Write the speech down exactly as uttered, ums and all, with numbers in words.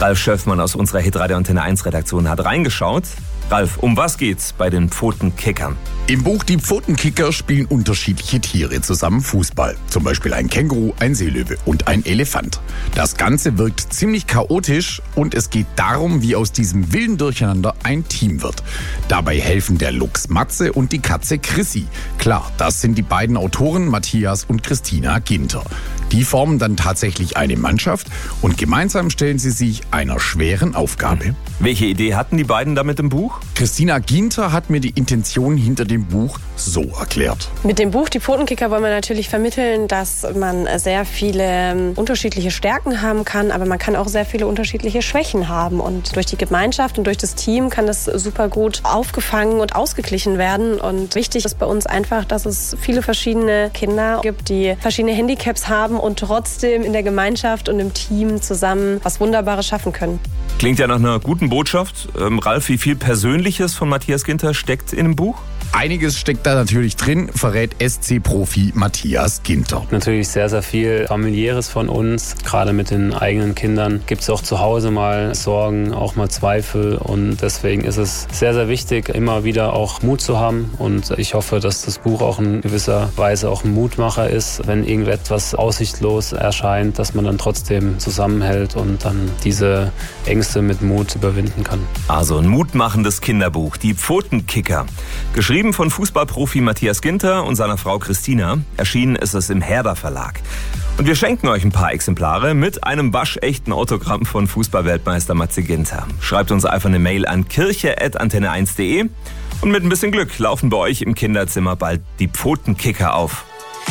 Ralf Schöffmann aus unserer Hitradio Antenne eins Redaktion hat reingeschaut. Ralf, um was geht's bei den Pfotenkickern? Im Buch Die Pfotenkicker spielen unterschiedliche Tiere zusammen Fußball. Zum Beispiel ein Känguru, ein Seelöwe und ein Elefant. Das Ganze wirkt ziemlich chaotisch und es geht darum, wie aus diesem wilden Durcheinander ein Team wird. Dabei helfen der Luchs Matze und die Katze Chrissy. Klar, das sind die beiden Autoren Matthias und Christina Ginter. Die formen dann tatsächlich eine Mannschaft und gemeinsam stellen sie sich einer schweren Aufgabe. Welche Idee hatten die beiden da mit dem Buch? Christina Ginter hat mir die Intention hinter dem Buch so erklärt. Mit dem Buch Die Pfotenkicker wollen wir natürlich vermitteln, dass man sehr viele unterschiedliche Stärken haben kann, aber man kann auch sehr viele unterschiedliche Schwächen haben. Und durch die Gemeinschaft und durch das Team kann das super gut aufgefangen und ausgeglichen werden. Und wichtig ist bei uns einfach, dass es viele verschiedene Kinder gibt, die verschiedene Handicaps haben und trotzdem in der Gemeinschaft und im Team zusammen was Wunderbares schaffen können. Klingt ja nach einer guten Botschaft. Ähm, Ralf, wie viel Persönliches von Matthias Ginter steckt in dem Buch? Einiges steckt da natürlich drin, verrät S C-Profi Matthias Ginter. Natürlich sehr, sehr viel Familiäres von uns. Gerade mit den eigenen Kindern gibt es auch zu Hause mal Sorgen, auch mal Zweifel. Und deswegen ist es sehr, sehr wichtig, immer wieder auch Mut zu haben. Und ich hoffe, dass das Buch auch in gewisser Weise auch ein Mutmacher ist, wenn irgendetwas aussichtslos erscheint, dass man dann trotzdem zusammenhält und dann diese Ängste mit Mut überwinden kann. Also ein mutmachendes Kinderbuch, Die Pfotenkicker. Geschrieben von Fußballprofi Matthias Ginter und seiner Frau Christina. Erschienen ist es im Herder Verlag. Und wir schenken euch ein paar Exemplare mit einem waschechten Autogramm von Fußballweltmeister Matze Ginter. Schreibt uns einfach eine Mail an kirche at antenne eins punkt de und mit ein bisschen Glück laufen bei euch im Kinderzimmer bald die Pfotenkicker auf.